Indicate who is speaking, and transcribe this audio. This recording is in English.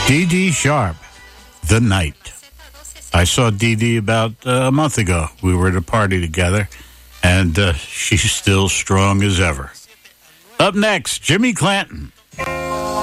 Speaker 1: Dee Dee Sharp, The Night. I saw Dee Dee about a month ago. We were at a party together, and she's still strong as ever. Up next, Jimmy Clanton.